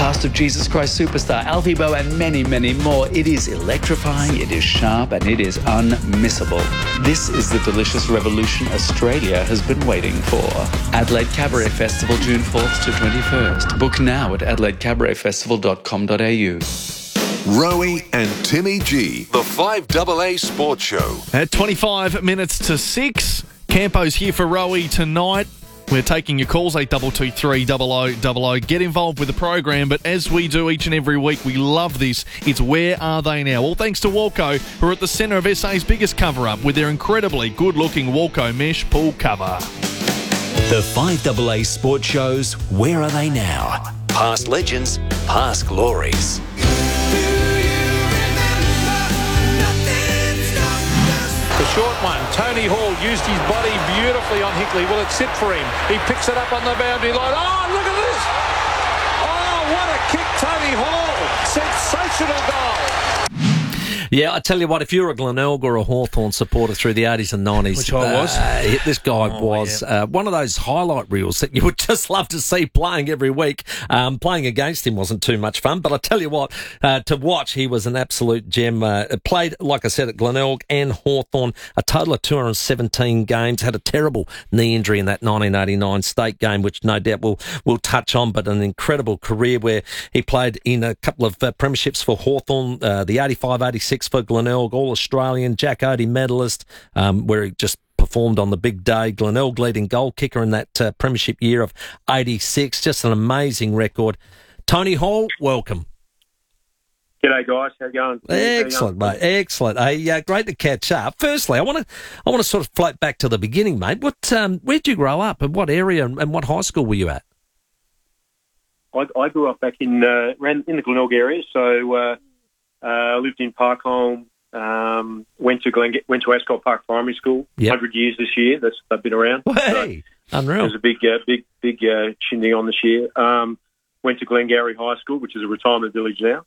cast of Jesus Christ Superstar, Alfie Boe, and many, many more. It is electrifying, it is sharp, and it is unmissable. This is the delicious revolution Australia has been waiting for. Adelaide Cabaret Festival, June 4th to 21st. Book now at adelaidecabaretfestival.com.au. Rowie and Timmy G, the 5AA Sports Show. At 25 minutes to 6, Campo's here for Rowie tonight. We're taking your calls, 8223 0000. Get involved with the program, but as we do each and every week, we love this. It's Where Are They Now? All thanks to Walco, who are at the centre of SA's biggest cover-up with their incredibly good-looking Walco mesh pool cover. The 5AA Sports Show's Where Are They Now? Past legends, past glories. The short one, Tony Hall used his body beautifully on Hickley. Will it sit for him? He picks it up on the boundary line. Oh, look at this! Oh, what a kick, Tony Hall! Sensational goal! Yeah, I tell you what, if you're a Glenelg or a Hawthorn supporter through the 80s and 90s... Which I was. This guy was one of those highlight reels that you would just love to see playing every week. Playing against him wasn't too much fun, but I tell you what, to watch, he was an absolute gem. Played, like I said, at Glenelg and Hawthorn, a total of 217 games, had a terrible knee injury in that 1989 state game, which no doubt we'll touch on, but an incredible career where he played in a couple of premierships for Hawthorn, the 85-86 for Glenelg, All-Australian, Jack Odie medalist, where he just performed on the big day. Glenelg leading goal kicker in that premiership year of 86. Just an amazing record. Tony Hall, welcome. G'day, guys. How you going? Excellent, mate. Excellent. Great to catch up. Firstly, I want to sort of float back to the beginning, mate. Where'd you grow up, and what area, and what high school were you at? I grew up back in the Glenelg area, so I lived in Parkholme. Went to Ascot Park Primary School. 100 years this year. They've been around. Hey, so unreal. There's a big shindig on this year. Went to Glengarry High School, which is a retirement village now.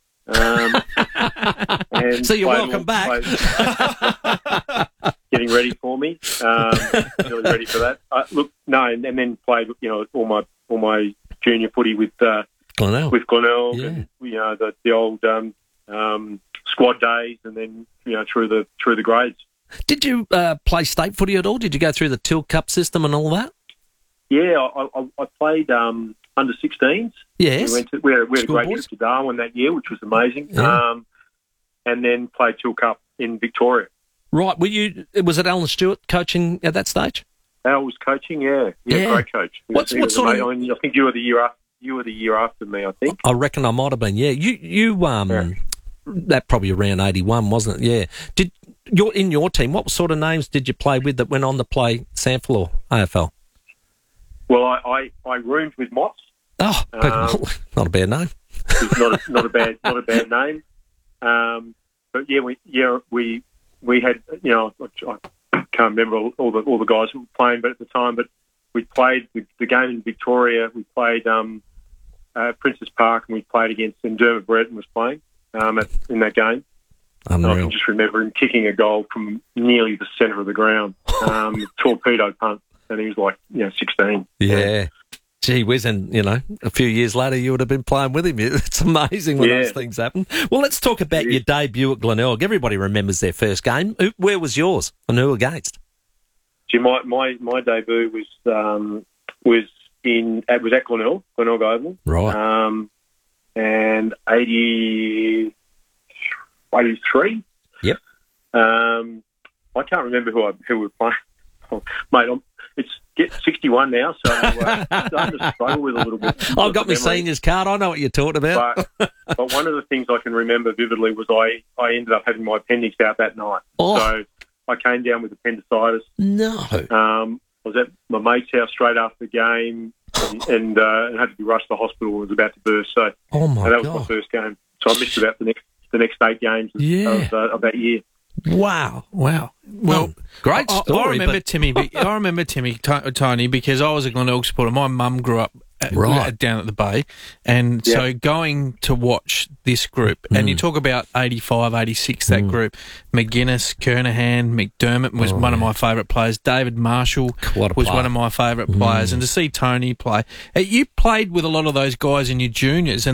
And so you're welcome back. Getting ready for me. Really ready for that. And then played all my junior footy with Glenelg. And the old squad days, and then through the grades. Did you play state footy at all? Did you go through the Till Cup system and all that? Yeah, I played under 16s. Yes. We had a great trip to Darwin that year, which was amazing. Yeah. And then played Till Cup in Victoria. Right. Was it Alan Stewart coaching at that stage? Al was coaching. Yeah. Great coach. What sort of? I think you were the year after. You were the year after me, I think. I reckon I might have been. Yeah. You that probably around 81, wasn't it? Yeah. In your team, what sort of names did you play with that went on to play SANFL or AFL? Well, I roomed with Mott's. Oh, not a bad name. It's not a bad name. But we had I can't remember all the guys who were playing, but at the time, but we played the game in Victoria. We played Princess Park, and we played against, and Dermot Brereton was playing in that game. Unreal. I can just remember him kicking a goal from nearly the centre of the ground, torpedo punt, and he was like 16. Yeah. Gee whiz, and, a few years later you would have been playing with him. It's amazing when those things happen. Well, let's talk about your debut at Glenelg. Everybody remembers their first game. Where was yours and who against? Gee, my debut was at Glenelg Oval. Right. And 83. Yep. I can't remember who we were playing. Oh, mate, it's 61 now, so I'm starting to struggle with a little bit. I've got my seniors card. I know what you're talking about. But one of the things I can remember vividly was I ended up having my appendix out that night. Oh. So I came down with appendicitis. No. I was at my mate's house straight after the game and had to be rushed to the hospital and was about to burst. So that was my first game. So I missed about the next 8 games of that year. Wow. Well, great story. I remember Timmy, Tony, because I was a Glenelg supporter. My mum grew up down at the Bay, and so going to watch this group, and you talk about 85, 86, that group, McGuinness, Kernahan, McDermott was one of my favourite players, David Marshall was one of my favourite players, and to see Tony play, you played with a lot of those guys in your juniors, and